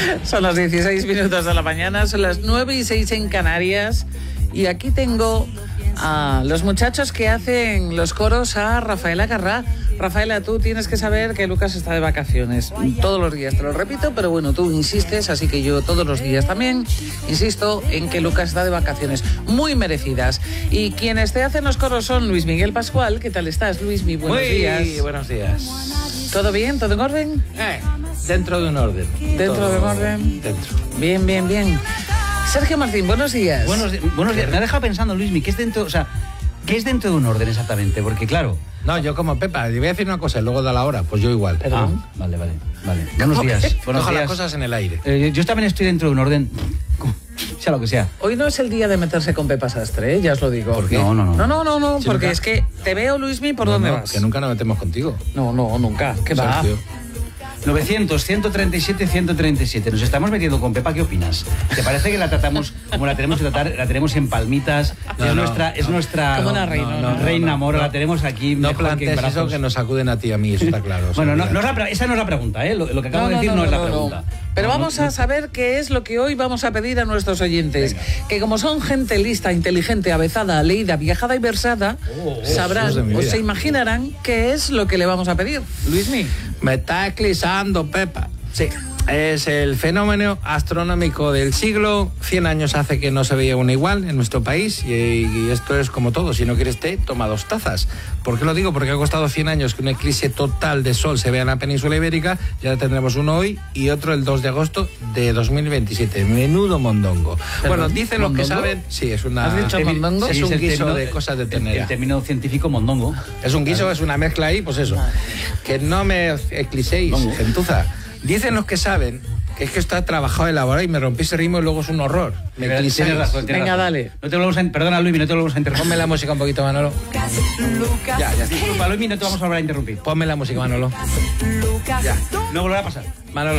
Son las 16 minutos de la mañana, son las 9:06 en Canarias. Y aquí tengo a los muchachos que hacen los coros a Rafaela Carrà. Rafaela, tú tienes que saber que Lucas está de vacaciones. Todos los días te lo repito, pero bueno, tú insistes, así que yo todos los días también insisto en que Lucas está de vacaciones. Muy merecidas. Y quienes te hacen los coros son Luis Miguel Pascual. ¿Qué tal estás, Luismi? Buenos días. Buenos días. ¿Todo bien? ¿Todo en orden? Dentro de un orden. ¿Dentro de un orden? Dentro. Bien, bien, bien. Sergio Martín, buenos días. Buenos días. Me ha dejado pensando, Luismi, ¿qué es dentro de un orden exactamente? Porque claro... No, yo como Pepa, le voy a decir una cosa y luego da la hora, pues yo igual. Vale. Buenos días. Dejo las cosas en el aire. Yo también estoy dentro de un orden, sea lo que sea. Hoy no es el día de meterse con Pepa Sastre, ya os lo digo. ¿Por qué? No, Sí, porque nunca. es que te veo, Luismi, ¿por dónde vas? Que nunca nos metemos contigo. No, nunca. ¿Qué va? Sergio. 900, 137, 137. Nos estamos metiendo con Pepa, ¿qué opinas? ¿Te parece que la tratamos como la tenemos que tratar? La tenemos en palmitas. Es nuestra Como una reina. Reina Mora, la tenemos aquí. No mejor que en plantees brazos. eso que nos acuden a ti y a mí, eso está claro. Bueno, esa no es la pregunta, ¿eh? Lo que acabo de decir no es la pregunta. Pero vamos a saber qué es lo que hoy vamos a pedir a nuestros oyentes. Venga. Que como son gente lista, inteligente, avezada, leída, viajada y versada, sabrán o se imaginarán qué es lo que le vamos a pedir. Luismi. Me está eclipsando, Pepa. Sí. Es el fenómeno astronómico del siglo. 100 años hace que no se veía una igual en nuestro país y esto es como todo. Si no quieres té, toma 2 tazas. ¿Por qué lo digo? Porque ha costado 100 años que un eclipse total de sol se vea en la península ibérica. Ya tendremos uno hoy y otro el 2 de agosto de 2027. Menudo mondongo. Bueno, dicen los que saben... Sí, es una... ¿Has dicho mondongo? Es un guiso término, de cosas de ternera. El término científico mondongo. Es un guiso, es una mezcla ahí, pues eso. Que no me eclipséis, gentuza. Dicen los que saben que es que está trabajado, elaborado y me rompí ese ritmo y luego es un horror. Me tienes razón. Venga, dale. Perdona, Luismi, no te lo vamos a interrumpir. Ponme la música un poquito, Manolo. Ya. Disculpa, Luismi, no te vamos a volver a interrumpir. Ponme la música, Manolo. Ya. No volverá a pasar. Manolo.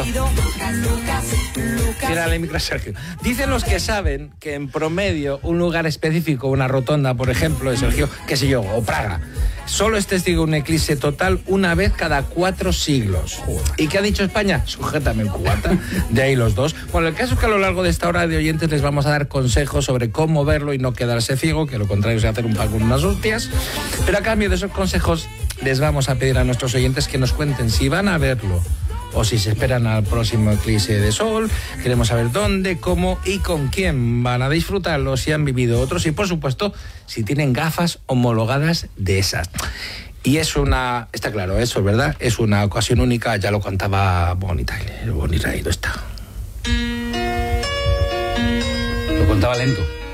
Tírale el micro a Sergio. Dicen los que saben que en promedio un lugar específico, una rotonda, por ejemplo, de Sergio, qué sé yo, o Praga, solo es testigo de un eclipse total una vez cada 4 siglos. ¿Y qué ha dicho España? Sujétame el cubata. De ahí los dos. Bueno, el caso es que a lo largo de esta hora de oyentes les vamos a dar consejos sobre cómo verlo y no quedarse ciego, que lo contrario es hacer un pan con unas hostias. Pero a cambio de esos consejos les vamos a pedir a nuestros oyentes que nos cuenten si van a verlo o si se esperan al próximo eclipse de sol. Queremos saber dónde, cómo y con quién van a disfrutarlo, si han vivido otros y, por supuesto, si tienen gafas homologadas de esas. Y es está claro, eso es verdad, es una ocasión única, ya lo contaba Bonnie Tyler. Bonnie Tyler está. Lo contaba lento.